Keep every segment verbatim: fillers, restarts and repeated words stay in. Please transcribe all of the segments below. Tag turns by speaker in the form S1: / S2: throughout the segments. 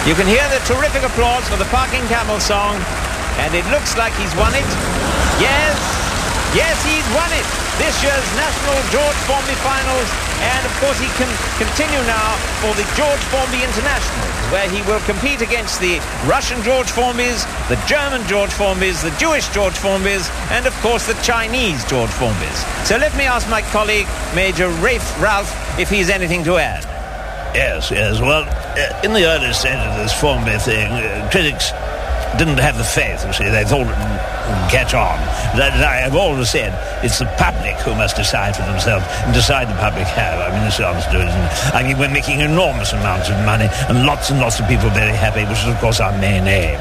S1: You can hear the terrific applause for the Parking Camel song, and it looks like he's won it. Yes, yes, he's won it. This year's National George Formby Finals, and of course he can continue now for the George Formby International, where he will compete against the Russian George Formbys, the German George Formbys, the Jewish George Formbys, and of course the Chinese George Formbys. So let me ask my colleague, Major Rafe Ralph, if he's anything to add.
S2: Yes, yes. Well, uh, in the early stage of this Formby thing, uh, critics didn't have the faith, you see. They thought it would catch on. As I have always said, it's the public who must decide for themselves, and decide the public have. I mean, this answer to it, isn't it? I mean, we're making enormous amounts of money, and lots and lots of people very happy, which is, of course, our main aim.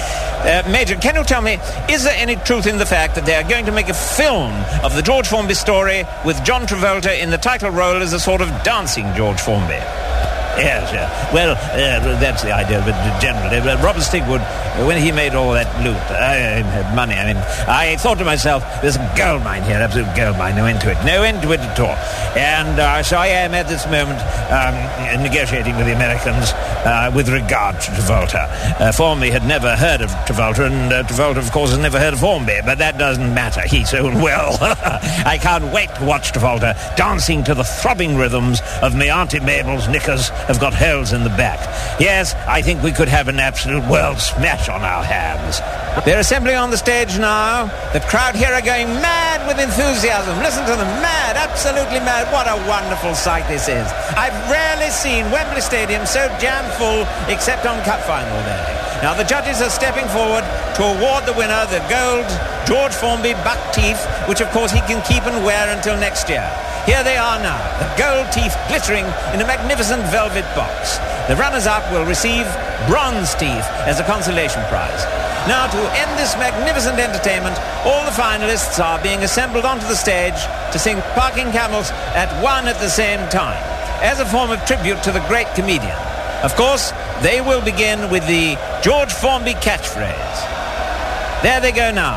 S1: Uh, Major, can you tell me, is there any truth in the fact that they are going to make a film of the George Formby story with John Travolta in the title role as a sort of dancing George Formby?
S2: Yes, yeah. Well, uh, that's the idea of it generally. But Robert Stigwood, when he made all that loot, I, I, money, I mean, I thought to myself, there's a gold mine here, absolute gold mine, no end to it, no end to it at all. And uh, so I am at this moment um, negotiating with the Americans uh, with regard to Travolta. Uh, Formby had never heard of Travolta, and uh, Travolta, of course, has never heard of Formby, but that doesn't matter. He's own well. I can't wait to watch Travolta dancing to the throbbing rhythms of me Auntie Mabel's knickers have got holes in the back. Yes, I think we could have an absolute world smash on our hands.
S1: They're assembling on the stage now. The crowd here are going mad with enthusiasm. Listen to them, mad, absolutely mad. What a wonderful sight this is. I've rarely seen Wembley Stadium so jam-full except on Cup Final day. Now the judges are stepping forward to award the winner the gold George Formby buck teeth, which of course he can keep and wear until next year. Here they are now, the gold teeth glittering in a magnificent velvet box. The runners-up will receive bronze teeth as a consolation prize. Now, to end this magnificent entertainment, all the finalists are being assembled onto the stage to sing Parking Camels at one at the same time, as a form of tribute to the great comedian. Of course, they will begin with the George Formby catchphrase. There they go now.